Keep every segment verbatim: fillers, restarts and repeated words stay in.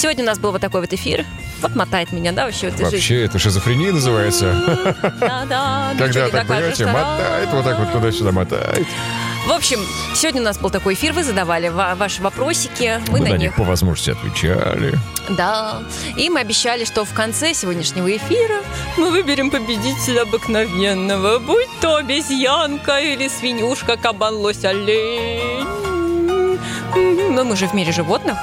Сегодня у нас был вот такой вот эфир. Вот мотает меня, да, вообще в этой Вообще, жизни. это шизофрения называется. Да-да, ничего Когда не так, докажешь, понимаете, да. мотает вот так вот туда-сюда, мотает. В общем, сегодня у нас был такой эфир, вы задавали ва- ваши вопросики, мы Мы на на них, них по возможности отвечали. да, и мы обещали, что в конце сегодняшнего эфира мы выберем победителя обыкновенного, будь то обезьянка или свинюшка, кабан, лось, олень. Но мы же в мире животных.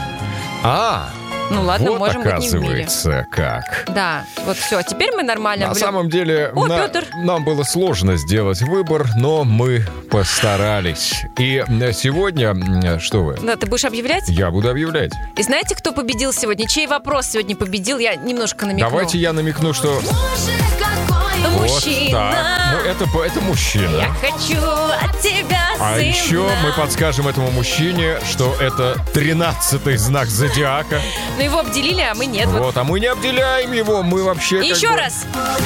А, Ну ладно, вот можем быть не в мире. оказывается как. Да, вот все, а теперь мы нормально. На в лю- самом деле, О, на- Пётр. нам было сложно сделать выбор, но мы постарались. И э, сегодня, м, что вы, Да, ты будешь объявлять? я буду объявлять. И знаете, кто победил сегодня? Чей вопрос сегодня победил? Я немножко намекну. Давайте я намекну, что... Вот Мужчина, так. Ну, это, по- это мужчина. я хочу от тебя А сына. еще мы подскажем этому мужчине, что это тринадцатый знак зодиака. Ну его обделили, а мы нет. Вот. Вот, а мы не обделяем его, мы вообще... как Еще бы- раз.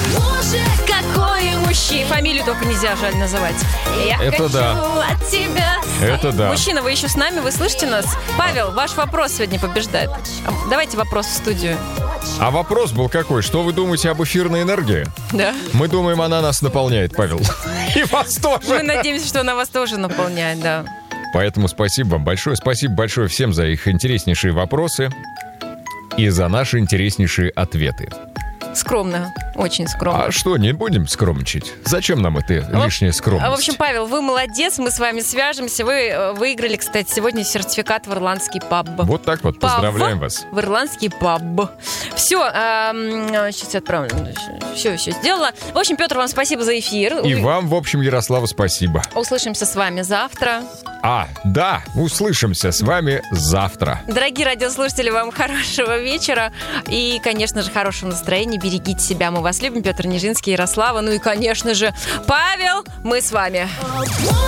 Какой мужчина. Фамилию только нельзя, жаль, называть. Я Это хочу да. от тебя сына. Это да. Мужчина, вы еще с нами? Вы слышите нас? Павел, ваш вопрос сегодня побеждает. А, Давайте вопрос в студию. А вопрос был какой? Что вы думаете об эфирной энергии? Да? Мы думаем, она нас наполняет, Павел. И вас Мы тоже. надеемся, что она вас тоже наполняет, да. Поэтому спасибо вам большое. Спасибо большое всем за их интереснейшие вопросы и за наши интереснейшие ответы. Скромно, очень скромно. А что, не будем скромничать? Зачем нам это лишняя скромность? А, в общем, Павел, вы молодец, мы с вами свяжемся. Вы э, выиграли, кстати, сегодня сертификат в ирландский паб. Вот так вот, Паб. поздравляем вас. В ирландский паб. Все, сейчас я отправлю. Все, все сделала. В общем, Петр, вам спасибо за эфир. И У- вам, в общем, Ярослава, спасибо. Услышимся с вами завтра. А, да, услышимся с вами завтра. Дорогие радиослушатели, вам хорошего вечера и, конечно же, хорошего настроения. Берегите себя, мы вас любим. Петр Нижинский, Ярослава. Ну и, конечно же, Павел, мы с вами.